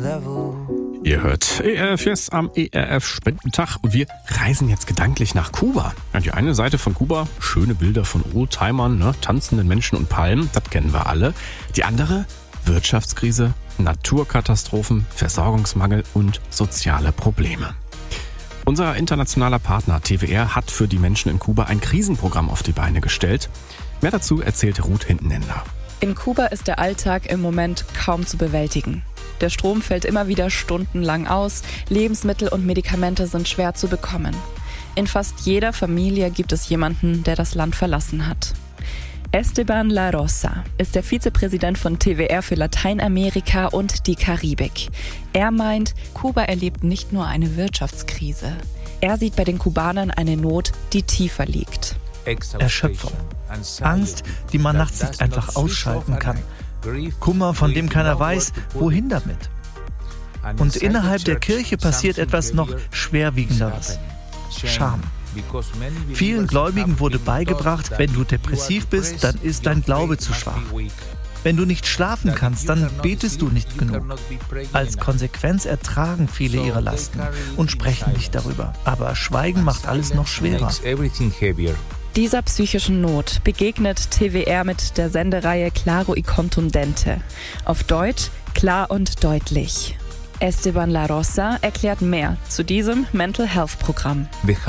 Ihr hört ERF jetzt am ERF-Spendentag und wir reisen jetzt gedanklich nach Kuba. An die eine Seite von Kuba, schöne Bilder von Oldtimern, tanzenden Menschen und Palmen, das kennen wir alle. Die andere, Wirtschaftskrise, Naturkatastrophen, Versorgungsmangel und soziale Probleme. Unser internationaler Partner TWR hat für die Menschen in Kuba ein Krisenprogramm auf die Beine gestellt. Mehr dazu erzählt Ruth Hintenender. In Kuba ist der Alltag im Moment kaum zu bewältigen. Der Strom fällt immer wieder stundenlang aus, Lebensmittel und Medikamente sind schwer zu bekommen. In fast jeder Familie gibt es jemanden, der das Land verlassen hat. Esteban La Rosa ist der Vizepräsident von TWR für Lateinamerika und die Karibik. Er meint, Kuba erlebt nicht nur eine Wirtschaftskrise. Er sieht bei den Kubanern eine Not, die tiefer liegt. Erschöpfung, Angst, die man nachts nicht einfach ausschalten kann. Kummer, von dem keiner weiß, wohin damit. Und innerhalb der Kirche passiert etwas noch Schwerwiegenderes: Scham. Vielen Gläubigen wurde beigebracht, wenn du depressiv bist, dann ist dein Glaube zu schwach. Wenn du nicht schlafen kannst, dann betest du nicht genug. Als Konsequenz ertragen viele ihre Lasten und sprechen nicht darüber. Aber Schweigen macht alles noch schwerer. Dieser psychischen Not begegnet TWR mit der Sendereihe Claro y Contundente. Auf Deutsch klar und deutlich. Esteban La Rosa erklärt mehr zu diesem Mental Health Programm.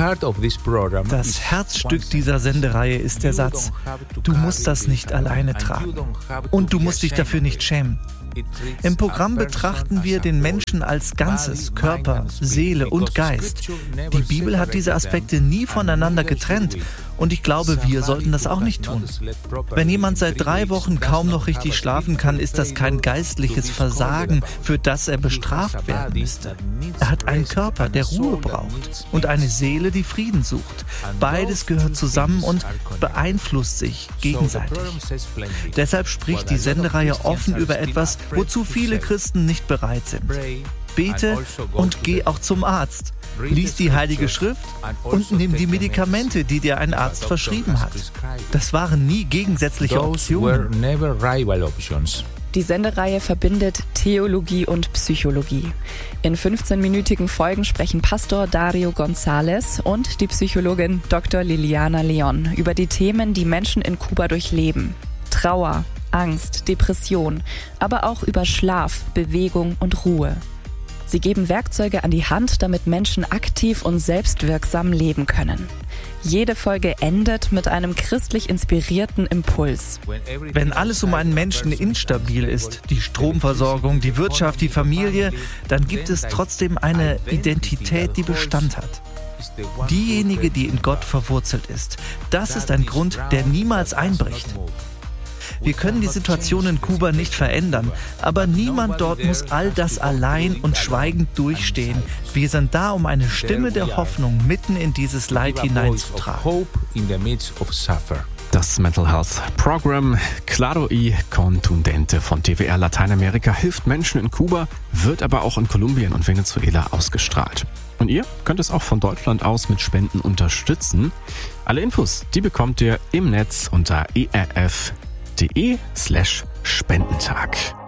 Das Herzstück dieser Sendereihe ist der Satz: Du musst das nicht alleine tragen. Und du musst dich dafür nicht schämen. Im Programm betrachten wir den Menschen als Ganzes, Körper, Seele und Geist. Die Bibel hat diese Aspekte nie voneinander getrennt und ich glaube, wir sollten das auch nicht tun. Wenn jemand seit 3 Wochen kaum noch richtig schlafen kann, ist das kein geistliches Versagen, für das er bestraft werden müsste. Er hat einen Körper, der Ruhe braucht und eine Seele, die Frieden sucht. Beides gehört zusammen und beeinflusst sich gegenseitig. Deshalb spricht die Sendereihe offen über etwas, wozu viele Christen nicht bereit sind. Bete und geh auch zum Arzt. Lies die Heilige Schrift und nimm die Medikamente, die dir ein Arzt verschrieben hat. Das waren nie gegensätzliche Optionen. Die Sendereihe verbindet Theologie und Psychologie. In 15-minütigen Folgen sprechen Pastor Dario González und die Psychologin Dr. Liliana Leon über die Themen, die Menschen in Kuba durchleben. Trauer, Angst, Depression, aber auch über Schlaf, Bewegung und Ruhe. Sie geben Werkzeuge an die Hand, damit Menschen aktiv und selbstwirksam leben können. Jede Folge endet mit einem christlich inspirierten Impuls. Wenn alles um einen Menschen instabil ist, die Stromversorgung, die Wirtschaft, die Familie, dann gibt es trotzdem eine Identität, die Bestand hat. Diejenige, die in Gott verwurzelt ist. Das ist ein Grund, der niemals einbricht. Wir können die Situation in Kuba nicht verändern, aber niemand dort muss all das allein und schweigend durchstehen. Wir sind da, um eine Stimme der Hoffnung mitten in dieses Leid hineinzutragen. Das Mental Health Program Claro y Contundente von TWR Lateinamerika hilft Menschen in Kuba, wird aber auch in Kolumbien und Venezuela ausgestrahlt. Und ihr könnt es auch von Deutschland aus mit Spenden unterstützen. Alle Infos, die bekommt ihr im Netz unter erf.de/Spendentag.